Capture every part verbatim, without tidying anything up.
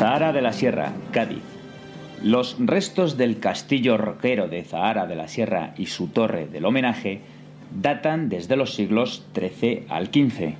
Zahara de la Sierra, Cádiz. Los restos del castillo roquero de Zahara de la Sierra y su torre del homenaje datan desde los siglos trece al quince.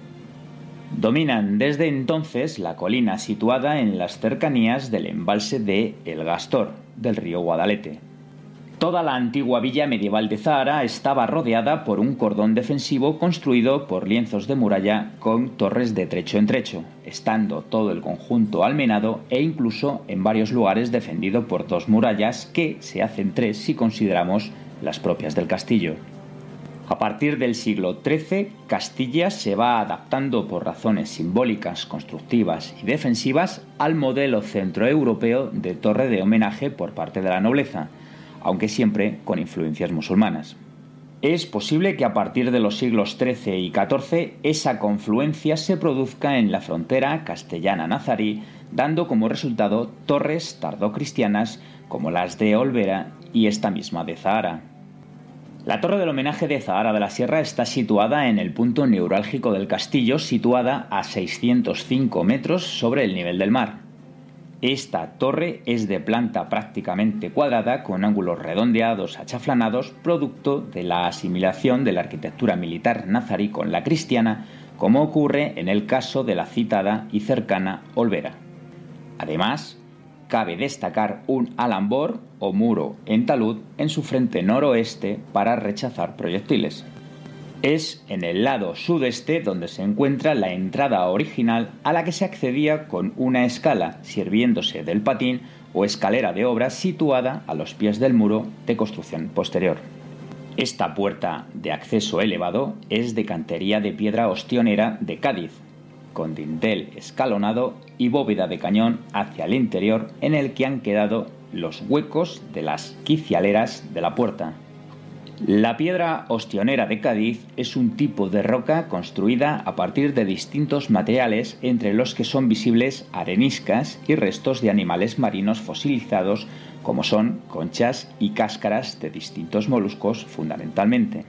Dominan desde entonces la colina situada en las cercanías del embalse de El Gastor, del río Guadalete. Toda la antigua villa medieval de Zahara estaba rodeada por un cordón defensivo construido por lienzos de muralla con torres de trecho en trecho, estando todo el conjunto almenado e incluso en varios lugares defendido por dos murallas que se hacen tres si consideramos las propias del castillo. A partir del siglo trece, Castilla se va adaptando por razones simbólicas, constructivas y defensivas al modelo centroeuropeo de torre de homenaje por parte de la nobleza, aunque siempre con influencias musulmanas. Es posible que a partir de los siglos trece y catorce esa confluencia se produzca en la frontera castellana-nazarí, dando como resultado torres tardocristianas como las de Olvera y esta misma de Zahara. La torre del homenaje de Zahara de la Sierra está situada en el punto neurálgico del castillo, situada a seiscientos cinco metros sobre el nivel del mar. Esta torre es de planta prácticamente cuadrada con ángulos redondeados achaflanados, producto de la asimilación de la arquitectura militar nazarí con la cristiana, como ocurre en el caso de la citada y cercana Olvera. Además, cabe destacar un alambor o muro en talud en su frente noroeste para rechazar proyectiles. Es en el lado sudeste donde se encuentra la entrada original a la que se accedía con una escala, sirviéndose del patín o escalera de obra situada a los pies del muro de construcción posterior. Esta puerta de acceso elevado es de cantería de piedra ostionera de Cádiz, con dintel escalonado y bóveda de cañón hacia el interior en el que han quedado los huecos de las quicialeras de la puerta. La piedra ostionera de Cádiz es un tipo de roca construida a partir de distintos materiales, entre los que son visibles areniscas y restos de animales marinos fosilizados, como son conchas y cáscaras de distintos moluscos fundamentalmente.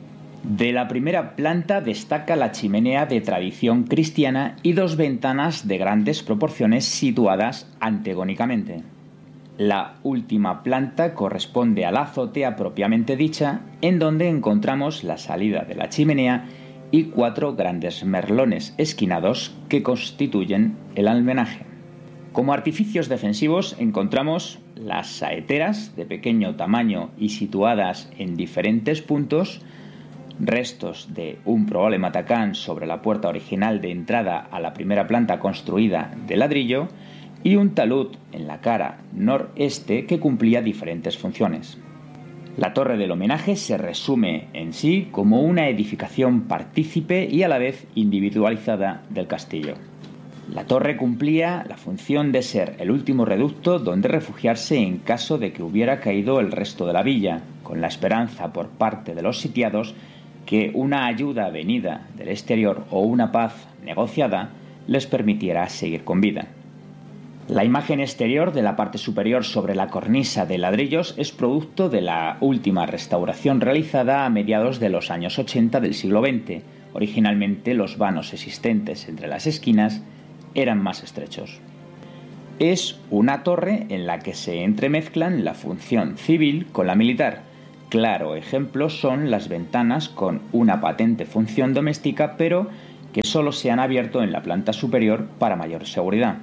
De la primera planta destaca la chimenea de tradición cristiana y dos ventanas de grandes proporciones situadas antagónicamente. La última planta corresponde a la azotea propiamente dicha, en donde encontramos la salida de la chimenea y cuatro grandes merlones esquinados que constituyen el almenaje. Como artificios defensivos encontramos las saeteras de pequeño tamaño y situadas en diferentes puntos, restos de un probable matacán sobre la puerta original de entrada a la primera planta construida de ladrillo y un talud en la cara noreste que cumplía diferentes funciones. La torre del homenaje se resume en sí como una edificación partícipe y a la vez individualizada del castillo. La torre cumplía la función de ser el último reducto donde refugiarse en caso de que hubiera caído el resto de la villa, con la esperanza por parte de los sitiados que una ayuda venida del exterior o una paz negociada les permitiera seguir con vida. La imagen exterior de la parte superior sobre la cornisa de ladrillos es producto de la última restauración realizada a mediados de los años ochenta del siglo veinte. Originalmente los vanos existentes entre las esquinas eran más estrechos. Es una torre en la que se entremezclan la función civil con la militar. Claro ejemplo son las ventanas con una patente función doméstica, pero que solo se han abierto en la planta superior para mayor seguridad.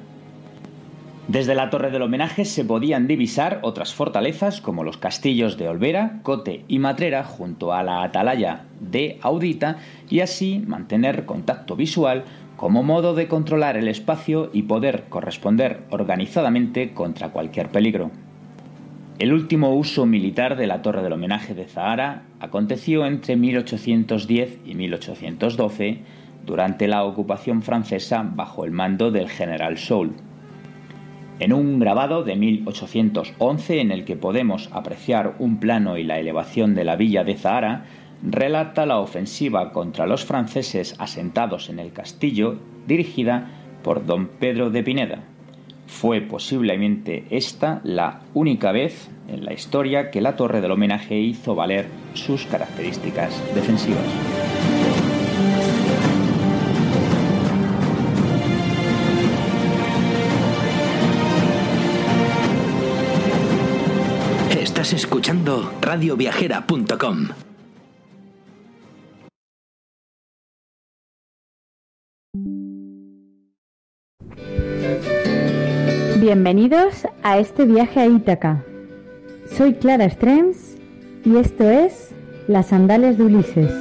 Desde la torre del homenaje se podían divisar otras fortalezas como los castillos de Olvera, Cote y Matrera junto a la atalaya de Audita y así mantener contacto visual como modo de controlar el espacio y poder corresponder organizadamente contra cualquier peligro. El último uso militar de la torre del homenaje de Zahara aconteció entre mil ochocientos diez y mil ochocientos doce durante la ocupación francesa bajo el mando del general Soult. En un grabado de mil ochocientos once en el que podemos apreciar un plano y la elevación de la villa de Zahara, relata la ofensiva contra los franceses asentados en el castillo dirigida por don Pedro de Pineda. Fue posiblemente esta la única vez en la historia que la torre del homenaje hizo valer sus características defensivas. Estás escuchando radio viajera punto com. Bienvenidos a este viaje a Ítaca. Soy Clara Strems y esto es Las Sandalias de Ulises.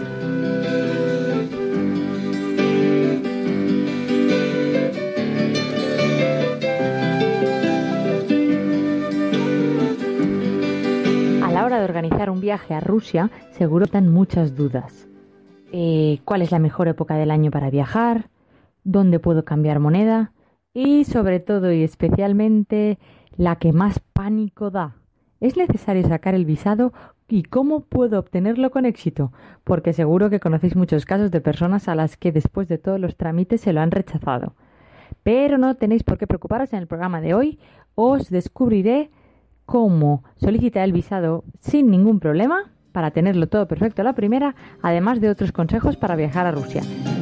A la hora de organizar un viaje a Rusia, seguro están muchas dudas. Eh, ¿Cuál es la mejor época del año para viajar? ¿Dónde puedo cambiar moneda? Y sobre todo y especialmente la que más pánico da. ¿Es necesario sacar el visado y cómo puedo obtenerlo con éxito? Porque seguro que conocéis muchos casos de personas a las que después de todos los trámites se lo han rechazado. Pero no tenéis por qué preocuparos. En el programa de hoy os descubriré cómo solicitar el visado sin ningún problema para tenerlo todo perfecto a la primera, además de otros consejos para viajar a Rusia.